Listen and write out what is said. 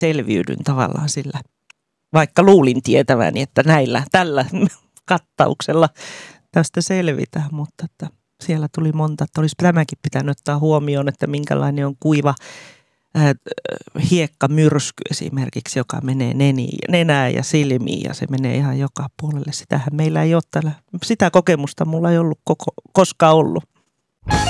selviydyn tavallaan sillä. Vaikka luulin tietäväni, että tällä kattauksella tästä selvitään, mutta että siellä tuli monta, että olisi tämäkin pitänyt ottaa huomioon, että minkälainen on kuiva hiekkamyrsky esimerkiksi, joka menee nenään ja silmiin ja se menee ihan joka puolelle. Sitähän meillä ei ole täällä, sitä kokemusta mulla ei ollut koskaan ollut.